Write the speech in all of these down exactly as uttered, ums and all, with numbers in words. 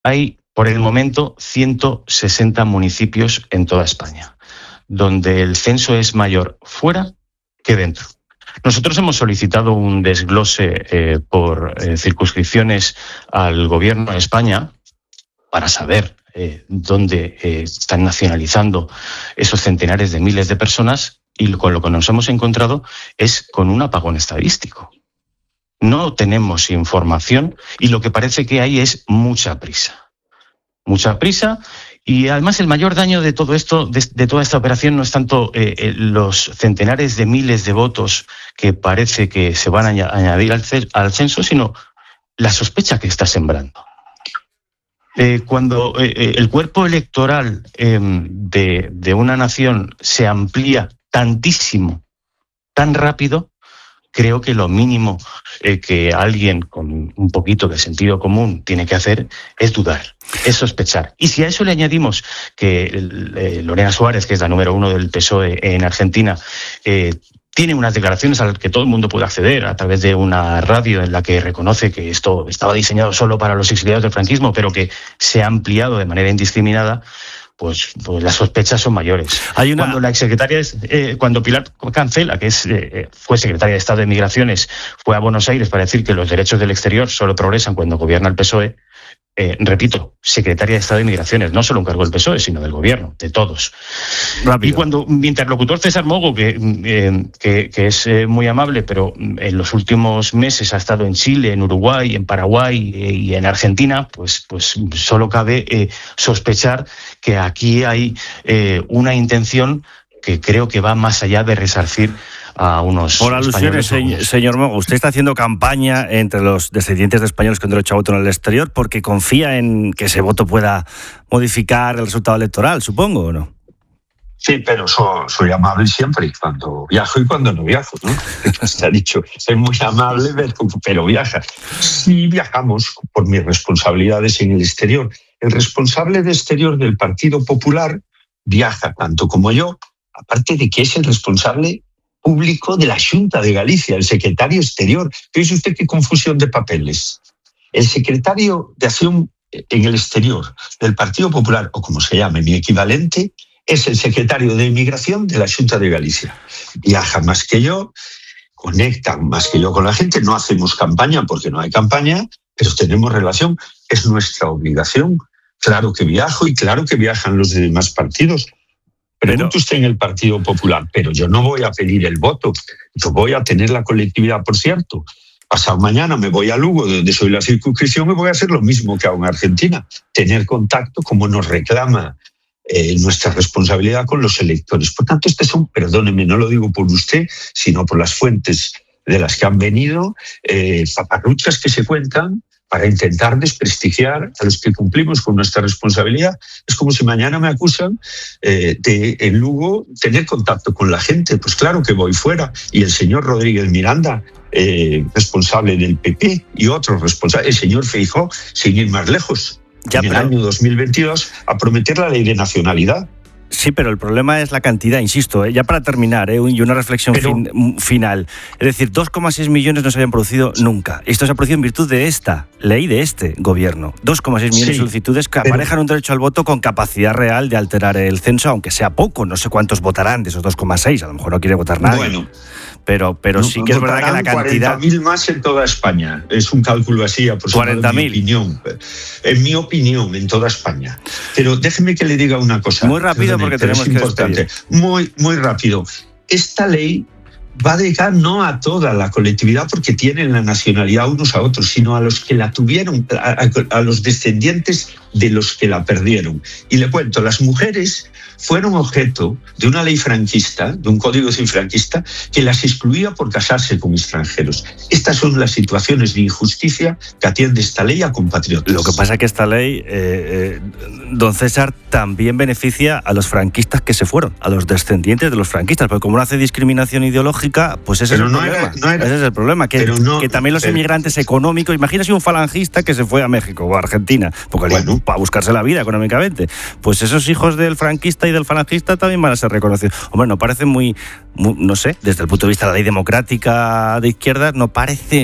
Hay, por el momento, ciento sesenta municipios en toda España, donde el censo es mayor fuera que dentro. Nosotros hemos solicitado un desglose eh, por eh, circunscripciones al Gobierno de España para saber eh, dónde eh, están nacionalizando esos centenares de miles de personas, y con lo que nos hemos encontrado es con un apagón estadístico. No tenemos información y lo que parece que hay es mucha prisa. Mucha prisa y además el mayor daño de todo esto, de, de toda esta operación, no es tanto eh, eh, los centenares de miles de votos que parece que se van a añadir al, al censo, sino la sospecha que está sembrando. Eh, cuando eh, el cuerpo electoral eh, de, de una nación se amplía tantísimo, tan rápido, creo que lo mínimo eh, que alguien con un poquito de sentido común tiene que hacer es dudar, es sospechar. Y si a eso le añadimos que eh, Lorena Suárez, que es la número uno del P S O E en Argentina, eh, tiene unas declaraciones a las que todo el mundo puede acceder a través de una radio en la que reconoce que esto estaba diseñado solo para los exiliados del franquismo, pero que se ha ampliado de manera indiscriminada, Pues, pues las sospechas son mayores. Hay una... Cuando la exsecretaria, eh, cuando Pilar Cancela, que es, eh, fue secretaria de Estado de Migraciones, fue a Buenos Aires para decir que los derechos del exterior solo progresan cuando gobierna el P S O E, eh, repito, secretaria de Estado de Migraciones, no solo un cargo del P S O E, sino del gobierno, de todos. Rápido. Y cuando mi interlocutor César Mogo, que, eh, que, que es eh, muy amable, pero en los últimos meses ha estado en Chile, en Uruguay, en Paraguay eh, y en Argentina, pues, pues solo cabe eh, sospechar que aquí hay eh, una intención que creo que va más allá de resarcir a unos Por alusiones, se, señor Mogo, usted está haciendo campaña entre los descendientes de españoles con derecho a voto en el exterior porque confía en que ese voto pueda modificar el resultado electoral, supongo, ¿o no? Sí, pero soy, soy amable siempre, cuando viajo y cuando no viajo, ¿no? Se ha dicho, soy muy amable, pero, pero viaja. Sí viajamos por mis responsabilidades en el exterior. El responsable de exterior del Partido Popular viaja tanto como yo, aparte de que es el responsable público de la Xunta de Galicia, el secretario exterior. Fíjese usted qué confusión de papeles. El secretario de Acción en el Exterior del Partido Popular, o como se llame, mi equivalente, es el secretario de Inmigración de la Xunta de Galicia. Viaja más que yo, conecta más que yo con la gente, no hacemos campaña porque no hay campaña, pero tenemos relación, es nuestra obligación. Claro que viajo y claro que viajan los demás partidos. Pregunta usted en el Partido Popular, pero yo no voy a pedir el voto, yo voy a tener la colectividad, por cierto. Pasado mañana me voy a Lugo, donde soy la circunscripción, y voy a hacer lo mismo que hago en Argentina, tener contacto como nos reclama eh, nuestra responsabilidad con los electores. Por tanto, este son, perdóneme, no lo digo por usted, sino por las fuentes de las que han venido, eh, paparruchas que se cuentan para intentar desprestigiar a los que cumplimos con nuestra responsabilidad. Es como si mañana me acusan eh, de en Lugo tener contacto con la gente. Pues claro que voy fuera. Y el señor Rodríguez Miranda, eh, responsable del P P, y otros responsables, el señor Feijóo, sin ir más lejos, ya, en el pero... año dos mil veintidós, a prometer la ley de nacionalidad. Sí, pero el problema es la cantidad, insisto, ¿eh? Ya para terminar, ¿eh? y una reflexión pero... fin, final. Es decir, dos coma seis millones no se habían producido nunca. Esto se ha producido en virtud de esta ley, de este gobierno. dos coma seis millones sí, de solicitudes que pero... aparejan un derecho al voto con capacidad real de alterar el censo, aunque sea poco. No sé cuántos votarán de esos dos coma seis, a lo mejor no quiere votar nadie. Bueno. Pero, pero no, sí que es verdad que la cantidad... cuarenta mil más en toda España. Es un cálculo así aproximado, en mi opinión. En mi opinión, en toda España. Pero déjeme que le diga una cosa. Muy rápido, porque tenemos que importante. Muy, muy rápido. Esta ley va a llegar no a toda la colectividad porque tienen la nacionalidad unos a otros, sino a los que la tuvieron, a, a, a los descendientes de los que la perdieron. Y le cuento, las mujeres fueron objeto de una ley franquista, de un código civil franquista, que las excluía por casarse con extranjeros. Estas son las situaciones de injusticia que atiende esta ley a compatriotas. Lo que pasa es que esta ley, eh, eh, don César, también beneficia a los franquistas que se fueron, a los descendientes de los franquistas, porque como no hace discriminación ideológica, pues ese, es el, no problema. Era, no era, ese es el problema. Que, no, que también los pero, inmigrantes económicos, imagínese un falangista que se fue a México o a Argentina, porque bueno, para buscarse la vida económicamente, pues esos hijos del franquista y del falangista también van a ser reconocidos. Hombre, no parece muy, muy, no sé, desde el punto de vista de la ley democrática de izquierdas, no parece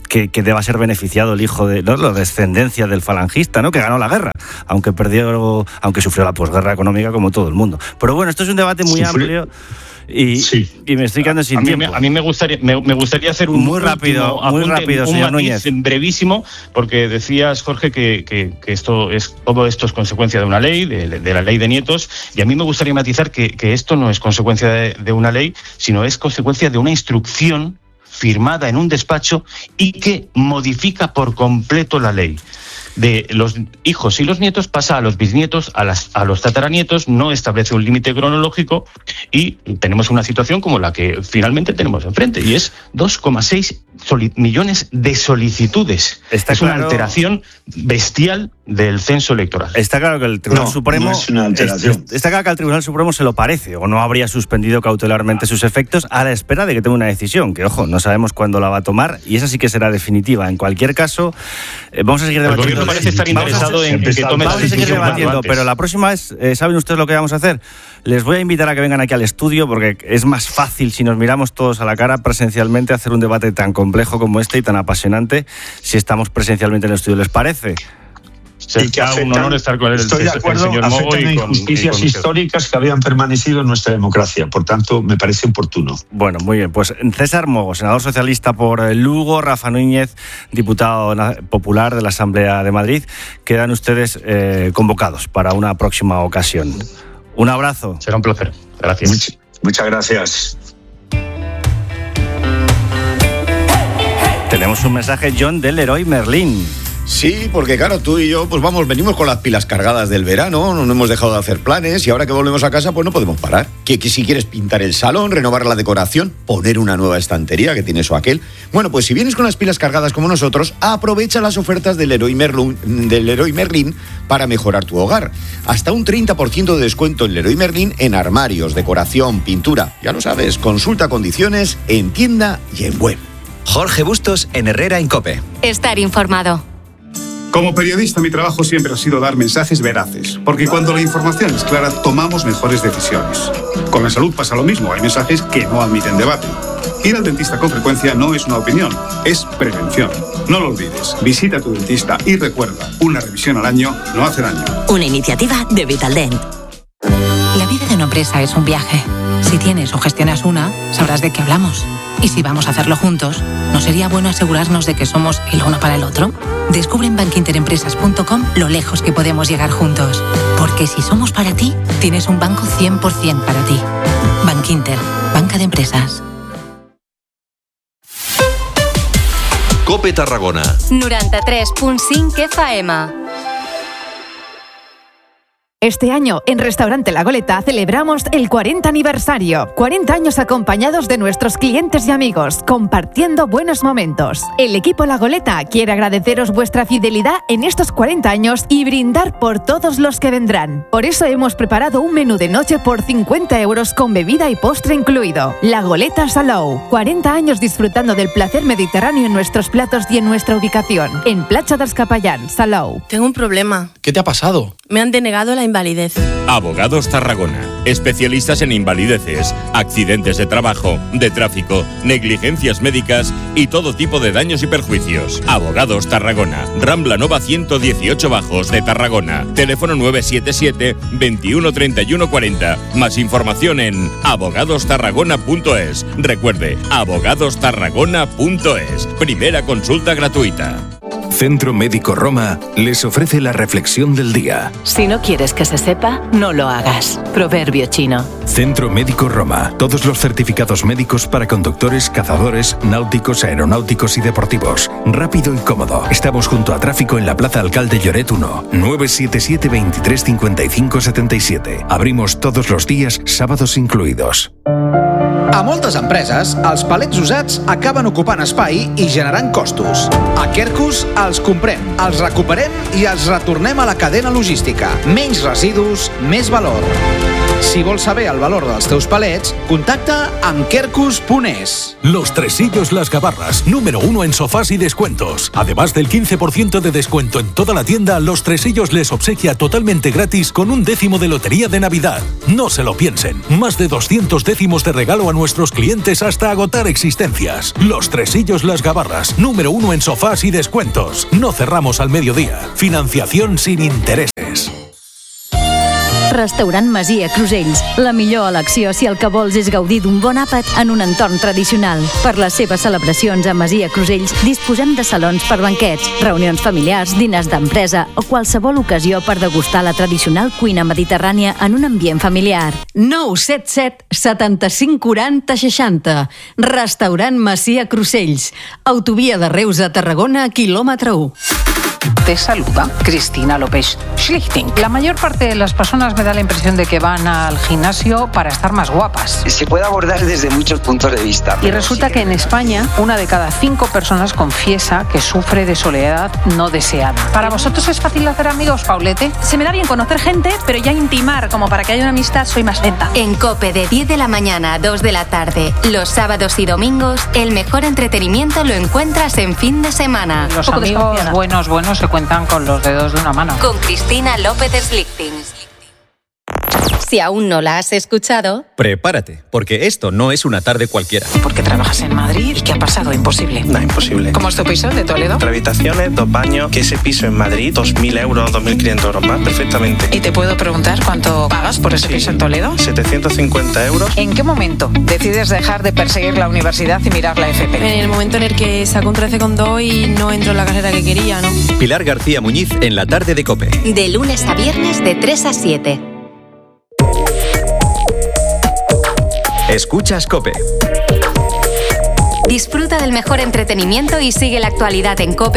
que, que deba ser beneficiado el hijo de ¿no? la descendencia del falangista, ¿no? Que ganó la guerra, aunque perdió, aunque sufrió la posguerra económica como todo el mundo. Pero bueno, esto es un debate muy Sufrí. amplio. Y, sí. y me estoy quedando sin a mí, tiempo. A mí me gustaría, me, me gustaría hacer un muy rápido, último, muy apunte, rápido, un señor matiz Núñez. brevísimo, porque decías, Jorge, que, que, que esto es todo esto es consecuencia de una ley, de, de la ley de nietos, y a mí me gustaría matizar que, que esto no es consecuencia de, de una ley, sino es consecuencia de una instrucción firmada en un despacho y que modifica por completo la ley. De los hijos y los nietos pasa a los bisnietos, a, las, a los tataranietos, no establece un límite cronológico y tenemos una situación como la que finalmente tenemos enfrente, y es dos coma seis millones de solicitudes. Está es claro, una alteración bestial del censo electoral. Está claro que el Tribunal no, Supremo... No es una alteración. Es, está claro que al Tribunal Supremo se lo parece, o no habría suspendido cautelarmente sus efectos a la espera de que tome una decisión, que, ojo, no sabemos cuándo la va a tomar, y esa sí que será definitiva. En cualquier caso, eh, vamos a seguir debatiendo. Parece estar interesado en que tome vamos a seguir debatiendo, pero la próxima es, eh, ¿saben ustedes lo que vamos a hacer? Les voy a invitar a que vengan aquí al estudio, porque es más fácil si nos miramos todos a la cara presencialmente hacer un debate tan complejo como este y tan apasionante si estamos presencialmente en el estudio. ¿Les parece? Se y afectan, un honor estar con él, estoy el, de acuerdo, el señor Mogo y con, injusticias y con históricas que habían permanecido en nuestra democracia. Por tanto, me parece oportuno. Bueno, muy bien. Pues César Mogo, senador socialista por Lugo, Rafa Núñez, diputado popular de la Asamblea de Madrid, quedan ustedes eh, convocados para una próxima ocasión. Un abrazo. Será un placer. Gracias. Much, muchas gracias. Tenemos un mensaje, John, del Leroy Merlin. Sí, porque claro, tú y yo pues vamos, venimos con las pilas cargadas del verano, no hemos dejado de hacer planes y ahora que volvemos a casa pues no podemos parar. Que, que si quieres pintar el salón, renovar la decoración, poner una nueva estantería que tiene eso aquel. Bueno, pues si vienes con las pilas cargadas como nosotros, aprovecha las ofertas del Leroy Merlin, del Leroy Merlin para mejorar tu hogar. Hasta un treinta por ciento de descuento en Leroy Merlin en armarios, decoración, pintura. Ya lo sabes, consulta condiciones en tienda y en web. Jorge Bustos en Herrera en COPE. Estar informado. Como periodista, mi trabajo siempre ha sido dar mensajes veraces, porque cuando la información es clara, tomamos mejores decisiones. Con la salud pasa lo mismo, hay mensajes que no admiten debate. Ir al dentista con frecuencia no es una opinión, es prevención. No lo olvides, visita a tu dentista y recuerda, una revisión al año no hace daño. Una iniciativa de Vitaldent. La vida de una empresa es un viaje. Si tienes o gestionas una, sabrás de qué hablamos. Y si vamos a hacerlo juntos, ¿no sería bueno asegurarnos de que somos el uno para el otro? Descubre en bankinterempresas punto com lo lejos que podemos llegar juntos. Porque si somos para ti, tienes un banco cien por ciento para ti. Bankinter, banca de empresas. COPE Tarragona. noranta-tres punt cinc F M. Este año, en Restaurante La Goleta, celebramos el cuarenta aniversario. cuarenta años acompañados de nuestros clientes y amigos, compartiendo buenos momentos. El equipo La Goleta quiere agradeceros vuestra fidelidad en estos cuarenta años y brindar por todos los que vendrán. Por eso hemos preparado un menú de noche por cincuenta euros con bebida y postre incluido. La Goleta Salou. cuarenta años disfrutando del placer mediterráneo en nuestros platos y en nuestra ubicación. En Platja dels Capellans, Salou. Tengo un problema. ¿Qué te ha pasado? Me han denegado la invalidez. Abogados Tarragona, especialistas en invalideces, accidentes de trabajo, de tráfico, negligencias médicas y todo tipo de daños y perjuicios. Abogados Tarragona, Rambla Nova ciento dieciocho Bajos de Tarragona. Teléfono nueve siete siete, veintiuno treinta y uno cuarenta. Más información en abogados tarragona punto es. Recuerde, abogados tarragona punto es. Primera consulta gratuita. Centro Médico Roma les ofrece la reflexión del día. Si no quieres que se sepa, no lo hagas. Proverbio chino. Centro Médico Roma. Todos los certificados médicos para conductores, cazadores, náuticos, aeronáuticos y deportivos. Rápido y cómodo. Estamos junto a Tráfico en la Plaza Alcalde Lloret uno. nueve siete siete, veintitrés cincuenta y cinco setenta y siete. Abrimos todos los días, sábados incluidos. A moltes empreses, els palets usats acaben ocupant espai i generant costos. A Quercus els comprem, els recuperem i els retornem a la cadena logística. Menys residus, més valor. Si vols saber el valor dels teus palets, contacta amb quercus punt es. Los Tresillos Las Gabarras, número uno en sofás y descuentos. Además del quince por ciento de descuento en toda la tienda, Los Tresillos les obsequia totalmente gratis con un décimo de lotería de Navidad. No se lo piensen. Más de doscientos décimos de regalo a nuestros nuestros clientes hasta agotar existencias. Los Tresillos Las Gabarras, número uno en sofás y descuentos. No cerramos al mediodía. Financiación sin intereses. Restaurant Masia Crusells. La millor elecció si el que vols és gaudir d'un bon àpat en un entorn tradicional. Per les seves celebracions a Masia Crusells disposem de salons per banquets, reunions familiars, diners d'empresa o qualsevol ocasió per degustar la tradicional cuina mediterrània en un ambient familiar. nou set set setanta-cinc quaranta seixanta. Restaurant Masia Crusells. Autovia de Reus a Tarragona, quilòmetre u. Te saluda Cristina López Schlichting. La mayor parte de las personas me da la impresión de que van al gimnasio para estar más guapas. Se puede abordar desde muchos puntos de vista. Y resulta que en España una de cada cinco personas confiesa que sufre de soledad no deseada. ¿Para vosotros es fácil hacer amigos, Paulete? Se me da bien conocer gente, pero ya intimar como para que haya una amistad soy más lenta. En COPE de diez de la mañana a dos de la tarde, los sábados y domingos, el mejor entretenimiento lo encuentras en fin de semana. Los amigos buenos, buenos se cuentan con los dedos de una mano. Con Cristina López Schlichting. Si aún no la has escuchado, prepárate, porque esto no es una tarde cualquiera. ¿Por qué trabajas en Madrid? ¿Y qué ha pasado? Imposible. No, imposible. ¿Cómo es tu piso de Toledo? Tres habitaciones, dos baños, que ese piso en Madrid, dos mil euros, dos mil quinientos euros más, perfectamente. ¿Y te puedo preguntar cuánto pagas por ese sí. piso en Toledo? setecientos cincuenta euros. ¿En qué momento decides dejar de perseguir la universidad y mirar la F P? En el momento en el que saco un trece coma dos y no entro en la carrera que quería, ¿no? Pilar García Muñiz en la tarde de COPE. De lunes a viernes de tres a siete. Escuchas COPE. Disfruta del mejor entretenimiento y sigue la actualidad en COPE.